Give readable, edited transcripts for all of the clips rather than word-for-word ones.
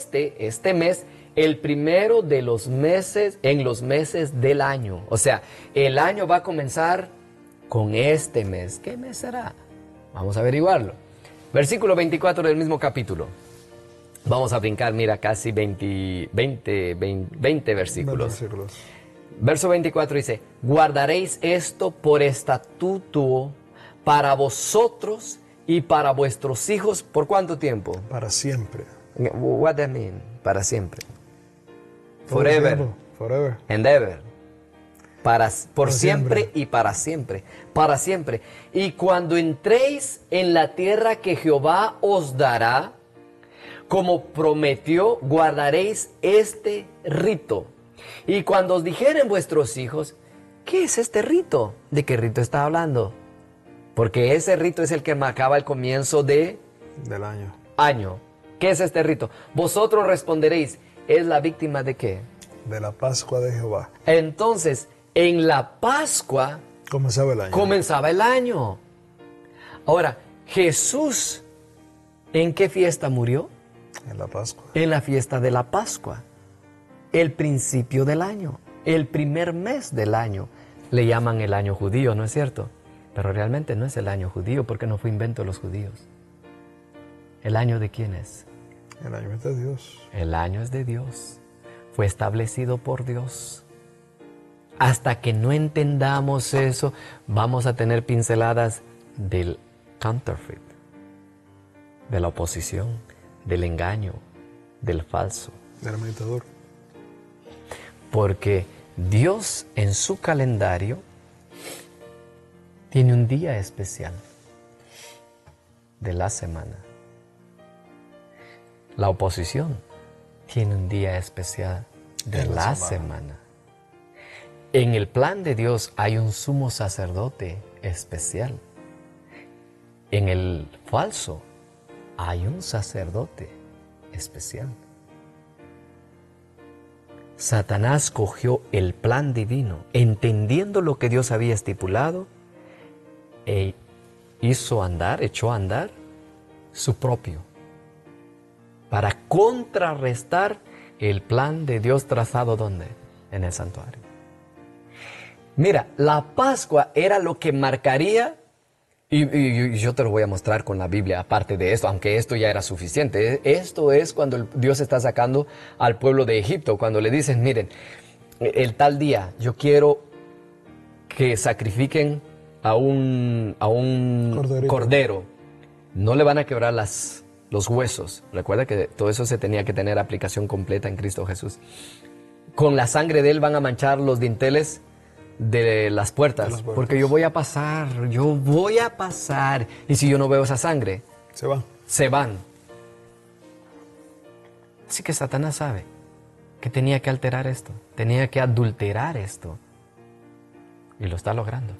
este mes, el primero de los meses, en los meses del año. O sea, el año va a comenzar con este mes. ¿Qué mes será? Vamos a averiguarlo. Versículo 24 del mismo capítulo. Vamos a brincar, mira, casi 20 versículos. Verso 24 dice, guardaréis esto por estatuto para vosotros y para vuestros hijos, ¿por cuánto tiempo? Para siempre. What that mean? Para siempre. Forever. Forever. And ever. Por siempre y para siempre. Para siempre. Y cuando entréis en la tierra que Jehová os dará, como prometió, guardaréis este rito. Y cuando os dijeren vuestros hijos, ¿qué es este rito? ¿De qué rito está hablando? Porque ese rito es el que marcaba el comienzo del año. ¿Qué es este rito? Vosotros responderéis, ¿es la víctima de qué? De la Pascua de Jehová. Entonces, en la Pascua comenzaba el año. Ahora, Jesús, ¿en qué fiesta murió? En la Pascua. En la fiesta de la Pascua. El principio del año. El primer mes del año. Le llaman el año judío, ¿no es cierto? Pero realmente no es el año judío porque no fue invento de los judíos. ¿El año de quién es? El año es de Dios. El año es de Dios. Fue establecido por Dios. Hasta que no entendamos eso, vamos a tener pinceladas del counterfeit, de la oposición, del engaño, del falso. Del imitador. Porque Dios en su calendario tiene un día especial de la semana. La oposición tiene un día especial de la semana. En el plan de Dios hay un sumo sacerdote especial. En el falso hay un sacerdote especial. Satanás cogió el plan divino, entendiendo lo que Dios había estipulado, e echó a andar su propio, para contrarrestar el plan de Dios trazado, ¿dónde? En el santuario. Mira, la Pascua era lo que marcaría, y yo te lo voy a mostrar con la Biblia, aparte de esto, aunque esto ya era suficiente. Esto es cuando Dios está sacando al pueblo de Egipto, cuando le dicen, miren, el tal día, yo quiero que sacrifiquen a un cordero. No le van a quebrar los huesos. Recuerda que todo eso se tenía que tener aplicación completa en Cristo Jesús. Con la sangre de él van a manchar los dinteles de las puertas, porque yo voy a pasar, y si yo no veo esa sangre, se van. Así que Satanás sabe que tenía que alterar esto, tenía que adulterar esto, y lo está logrando.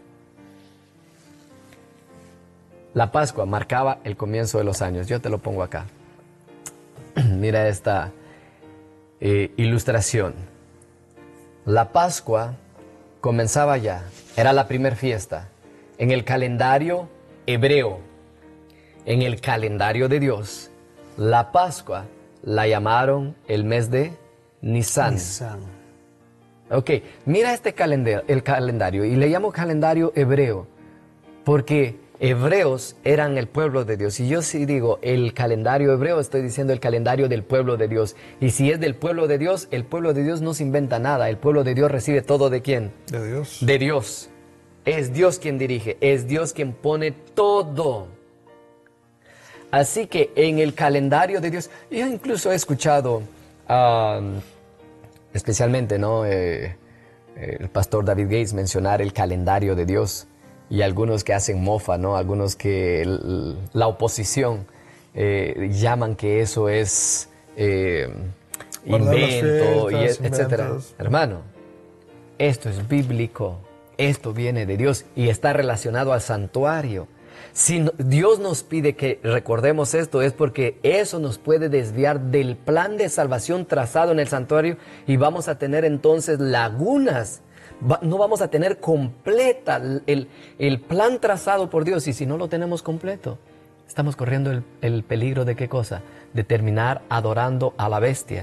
La Pascua marcaba el comienzo de los años. Yo te lo pongo acá. Mira esta ilustración. La Pascua comenzaba ya, era la primera fiesta, en el calendario hebreo. En el calendario de Dios, la Pascua la llamaron el mes de Nisan. Ok, mira este el calendario, y le llamo calendario hebreo, porque hebreos eran el pueblo de Dios. Y yo si digo el calendario hebreo, estoy diciendo el calendario del pueblo de Dios. Y si es del pueblo de Dios, el pueblo de Dios no se inventa nada. El pueblo de Dios recibe todo ¿de quién? De Dios. De Dios. Es Dios quien dirige, es Dios quien pone todo. Así que en el calendario de Dios, yo incluso he escuchado, especialmente, ¿no? El pastor David Gates mencionar el calendario de Dios. Y algunos que hacen mofa, ¿no? Algunos que la oposición llaman que eso es invento, etcétera. Hermano, esto es bíblico, esto viene de Dios y está relacionado al santuario. Si Dios nos pide que recordemos esto, es porque eso nos puede desviar del plan de salvación trazado en el santuario, y vamos a tener entonces lagunas. No vamos a tener completa el plan trazado por Dios, y si no lo tenemos completo, Estamos corriendo el peligro de ¿qué cosa? De terminar adorando a la bestia.